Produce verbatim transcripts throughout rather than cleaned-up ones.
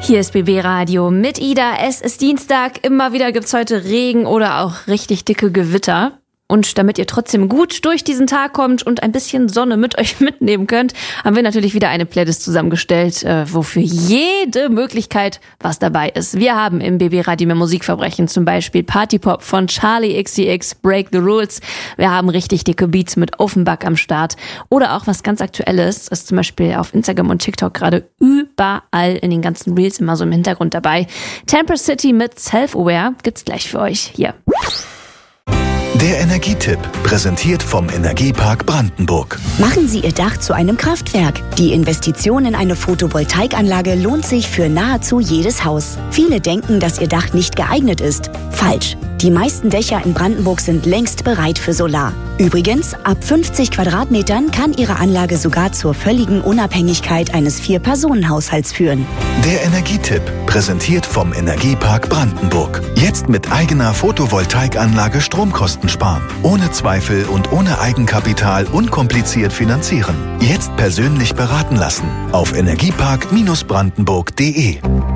Hier ist B B Radio mit Ida. Es ist Dienstag. Immer wieder gibt's heute Regen oder auch richtig dicke Gewitter. Und damit ihr trotzdem gut durch diesen Tag kommt und ein bisschen Sonne mit euch mitnehmen könnt, haben wir natürlich wieder eine Playlist zusammengestellt, äh, wo für jede Möglichkeit was dabei ist. Wir haben im B B Radio mehr Musikverbrechen, zum Beispiel Partypop von Charlie X C X, Break the Rules. Wir haben richtig dicke Beats mit Offenbach am Start. Oder auch was ganz Aktuelles, ist zum Beispiel auf Instagram und TikTok gerade überall in den ganzen Reels immer so im Hintergrund dabei. Temper City mit Self-Aware gibt's gleich für euch hier. Der Energietipp, präsentiert vom Energiepark Brandenburg. Machen Sie Ihr Dach zu einem Kraftwerk. Die Investition in eine Photovoltaikanlage lohnt sich für nahezu jedes Haus. Viele denken, dass Ihr Dach nicht geeignet ist. Falsch. Die meisten Dächer in Brandenburg sind längst bereit für Solar. Übrigens, ab fünfzig Quadratmetern kann Ihre Anlage sogar zur völligen Unabhängigkeit eines Vier-Personen-Haushalts führen. Der Energietipp, präsentiert vom Energiepark Brandenburg. Jetzt mit eigener Photovoltaikanlage Stromkosten sparen. Ohne Zweifel und ohne Eigenkapital unkompliziert finanzieren. Jetzt persönlich beraten lassen. Auf energiepark Brandenburg punkt de.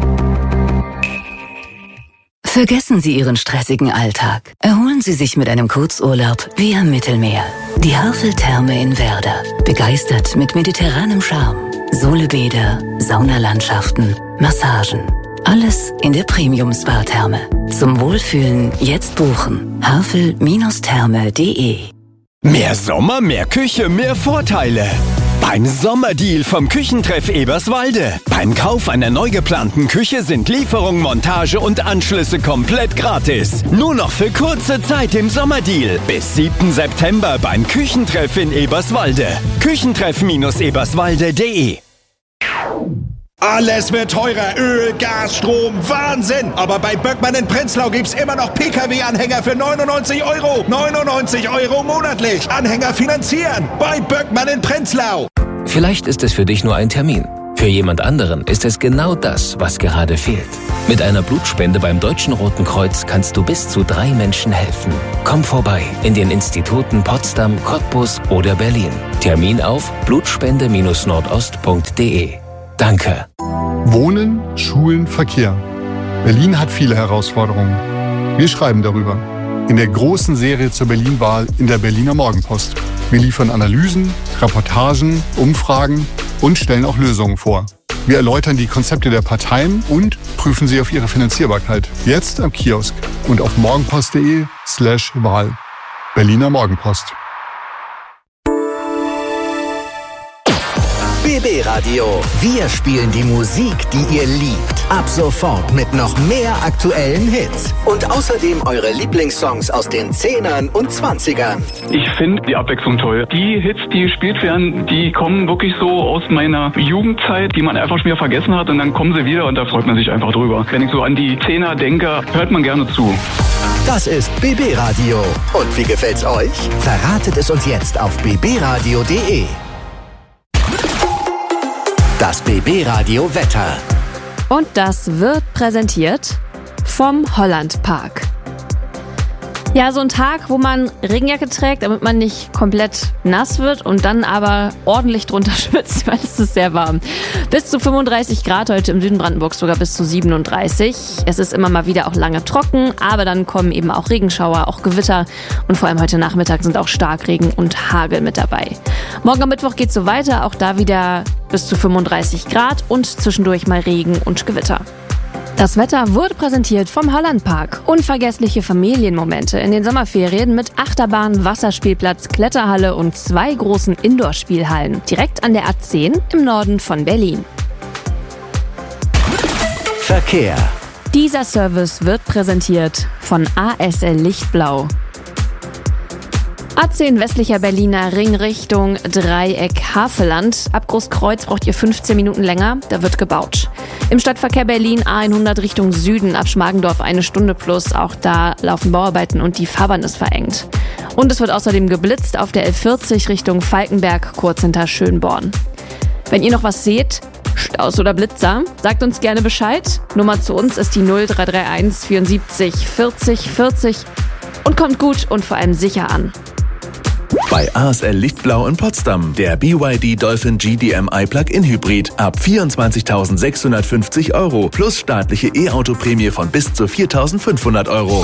Vergessen Sie Ihren stressigen Alltag. Erholen Sie sich mit einem Kurzurlaub wie am Mittelmeer. Die Havel-Therme in Werder. Begeistert mit mediterranem Charme. Solebäder, Saunalandschaften, Massagen. Alles in der Premium-Spa-Therme. Zum Wohlfühlen jetzt buchen. havel Therme punkt de. Mehr Sommer, mehr Küche, mehr Vorteile. Beim Sommerdeal vom Küchentreff Eberswalde. Beim Kauf einer neu geplanten Küche sind Lieferung, Montage und Anschlüsse komplett gratis. Nur noch für kurze Zeit im Sommerdeal. Bis siebten September beim Küchentreff in Eberswalde. Küchentreff Eberswalde punkt de. Alles wird teurer. Öl, Gas, Strom, Wahnsinn. Aber bei Böckmann in Prenzlau gibt's immer noch P K W-Anhänger für neunundneunzig Euro. neunundneunzig Euro monatlich. Anhänger finanzieren. Bei Böckmann in Prenzlau. Vielleicht ist es für dich nur ein Termin. Für jemand anderen ist es genau das, was gerade fehlt. Mit einer Blutspende beim Deutschen Roten Kreuz kannst du bis zu drei Menschen helfen. Komm vorbei in den Instituten Potsdam, Cottbus oder Berlin. Termin auf blutspende nordost punkt de. Danke. Wohnen, Schulen, Verkehr. Berlin hat viele Herausforderungen. Wir schreiben darüber. In der großen Serie zur Berlin-Wahl in der Berliner Morgenpost. Wir liefern Analysen, Reportagen, Umfragen und stellen auch Lösungen vor. Wir erläutern die Konzepte der Parteien und prüfen sie auf ihre Finanzierbarkeit. Jetzt am Kiosk und auf morgenpost punkt de slash Wahl. Berliner Morgenpost. B B Radio. Wir spielen die Musik, die ihr liebt. Ab sofort mit noch mehr aktuellen Hits. Und außerdem eure Lieblingssongs aus den Zehnern und Zwanzigern. Ich finde die Abwechslung toll. Die Hits, die gespielt werden, die kommen wirklich so aus meiner Jugendzeit, die man einfach schon wieder vergessen hat. Und dann kommen sie wieder und da freut man sich einfach drüber. Wenn ich so an die Zehner denke, hört man gerne zu. Das ist B B Radio. Und wie gefällt's euch? Verratet es uns jetzt auf b b radio punkt de. Das B B Radio Wetter. Und das wird präsentiert vom Holland Park. Ja, so ein Tag, wo man Regenjacke trägt, damit man nicht komplett nass wird und dann aber ordentlich drunter schwitzt, weil es ist sehr warm. Bis zu fünfunddreißig Grad heute im Süden Brandenburgs, sogar bis zu siebenunddreißig. Es ist immer mal wieder auch lange trocken, aber dann kommen eben auch Regenschauer, auch Gewitter und vor allem heute Nachmittag sind auch Starkregen und Hagel mit dabei. Morgen am Mittwoch geht's so weiter, auch da wieder bis zu fünfunddreißig Grad und zwischendurch mal Regen und Gewitter. Das Wetter wurde präsentiert vom Holland Park. Unvergessliche Familienmomente in den Sommerferien mit Achterbahn, Wasserspielplatz, Kletterhalle und zwei großen Indoor-Spielhallen. Direkt an der A zehn im Norden von Berlin. Verkehr. Dieser Service wird präsentiert von A S L Lichtblau. A zehn westlicher Berliner Ring Richtung Dreieck Havelland. Ab Großkreuz braucht ihr fünfzehn Minuten länger, da wird gebaut. Im Stadtverkehr Berlin A hundert Richtung Süden, ab Schmargendorf eine Stunde plus. Auch da laufen Bauarbeiten und die Fahrbahn ist verengt. Und es wird außerdem geblitzt auf der L vierzig Richtung Falkenberg, kurz hinter Schönborn. Wenn ihr noch was seht, Staus oder Blitzer, sagt uns gerne Bescheid. Nummer zu uns ist die null drei drei eins vierundsiebzig vierzig vierzig und kommt gut und vor allem sicher an. Bei A S L Lichtblau in Potsdam der B Y D Dolphin G D M I Plug-in Hybrid ab vierundzwanzigtausendsechshundertfünfzig Euro plus staatliche E-Auto-Prämie von bis zu viertausendfünfhundert Euro.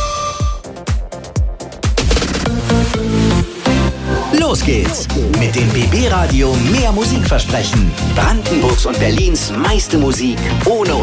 Los geht's mit dem B B Radio Mehr Musik versprechen. Brandenburgs und Berlins meiste Musik ohne